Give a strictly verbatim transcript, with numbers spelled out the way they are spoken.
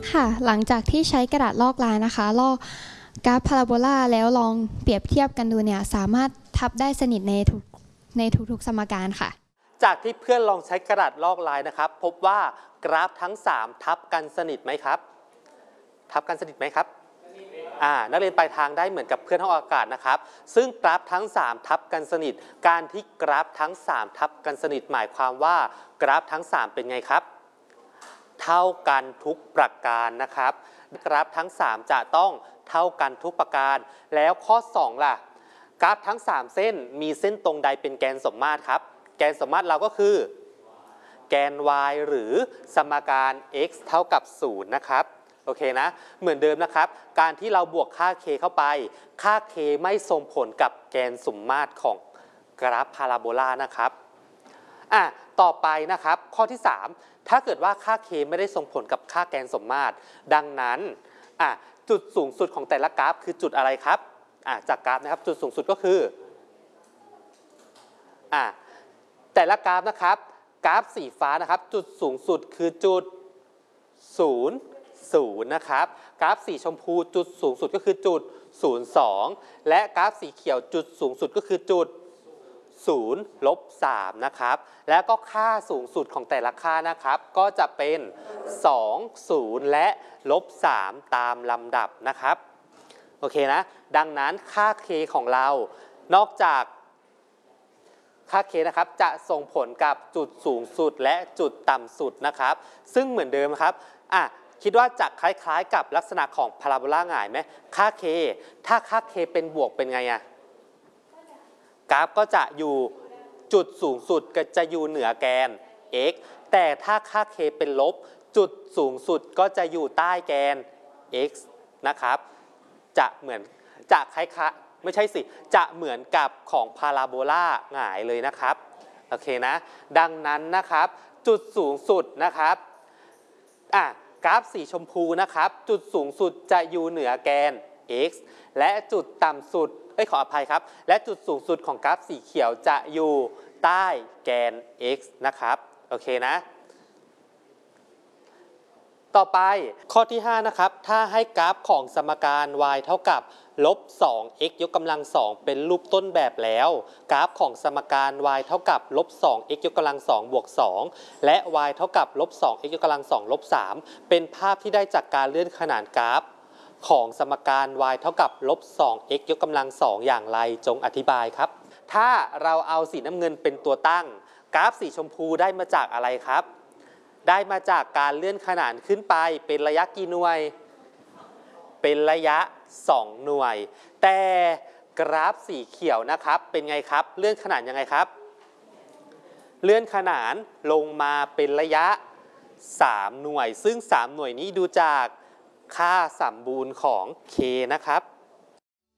ค่ะหลังจากที่ใช้กระดาษลอกลายนะคะลอกกราฟพาราโบลาแล้วลองเปรียบเทียบกันดูเนี่ยสามารถทับได้สนิทในทุกในทุกๆสมการค่ะจากที่เพื่อนลองใช้กระดาษลอกลายนะครับพบว่ากราฟทั้งสามทับกันสนิทไหมครับทับกันสนิทไหมครับอ่านักเรียนปลายทางได้เหมือนกับเพื่อนห้องอากาศนะครับซึ่งกราฟทั้งสามทับกันสนิทการที่กราฟทั้งสามทับกันสนิทหมายความว่ากราฟทั้งสามเป็นไงครับเท่ากันทุกประการนะครับกราฟทั้งสามจะต้องเท่ากันทุกประการแล้วข้อสองล่ะกราฟทั้งสามเส้นมีเส้นตรงใดเป็นแกนสมมาตรครับแกนสมมาตรเราก็คือแกน y หรือสมการ x เท่ากับศูนย์นะครับโอเคนะเหมือนเดิมนะครับการที่เราบวกค่า k เข้าไปค่า k ไม่ส่งผลกับแกนสมมาตรของกราฟพาราโบลานะครับอ่ะต่อไปนะครับข้อที่สามถ้าเกิดว่าค่า k ไม่ได้ส่งผลกับค่าแกนสมมาตรดังนั้นอ่ะจุดสูงสุดของแต่ละกราฟคือจุดอะไรครับอ่ะจากกราฟนะครับจุดสูงสุดก็คืออ่ะแต่ละกราฟนะครับกราฟสีฟ้านะครับจุดสูงสุดคือจุดศูนย์ ศูนย์นะครับกราฟสีชมพูจุดสูงสุดก็คือจุดศูนย์ สองและกราฟสีเขียวจุดสูงสุดก็คือจุดศูนย์ ลบ สามนะครับแล้วก็ค่าสูงสุดของแต่ละค่านะครับก็จะเป็นสอง ศูนย์และลบ สามตามลำดับนะครับโอเคนะดังนั้นค่า k ของเรานอกจากค่า k นะครับจะส่งผลกับจุดสูงสุดและจุดต่ำสุดนะครับซึ่งเหมือนเดิมครับอ่ะคิดว่าจะคล้ายๆกับลักษณะของพาราโบลาหงายไหมค่า k ถ้าค่า k เป็นบวกเป็นไงอะกราฟก็จะอยู่จุดสูงสุดก็จะอยู่เหนือแกน x แต่ถ้าค่า k เป็นลบจุดสูงสุดก็จะอยู่ใต้แกน x นะครับจะเหมือนจะคล้ายๆไม่ใช่สิจะเหมือนกับของพาราโบลาหงายเลยนะครับโอเคนะดังนั้นนะครับจุดสูงสุดนะครับอ่ะกราฟสีชมพูนะครับจุดสูงสุดจะอยู่เหนือแกน x และจุดต่ำสุดเอ้ยขออภัยครับและจุดสูงสุดของกราฟสีเขียวจะอยู่ใต้แกน x นะครับโอเคนะต่อไปข้อที่ห้านะครับถ้าให้กราฟของสมการ y เท่ากับลบ สอง x ยกกำลังสองเป็นรูปต้นแบบแล้วกราฟของสมการ y เท่ากับลบ สอง x ยกกำลังสองบวกสองและ y เท่ากับลบ สอง x ยกกำลังสองลบ สามเป็นภาพที่ได้จากการเลื่อนขนานกราฟของสมการ y เท่ากับลบ สอง x ยกกำลังสองอย่างไรจงอธิบายครับถ้าเราเอาสีน้ำเงินเป็นตัวตั้งกราฟสีชมพูได้มาจากอะไรครับได้มาจากการเลื่อนขนานขึ้นไปเป็นระยะกี่หน่วยเป็นระยะสองหน่วยแต่กราฟสีเขียวนะครับเป็นไงครับเลื่อนขนานยังไงครับเลื่อนขนานลงมาเป็นระยะสามหน่วยซึ่งสามหน่วยนี้ดูจากค่าสมบูรณ์ของ k นะครับ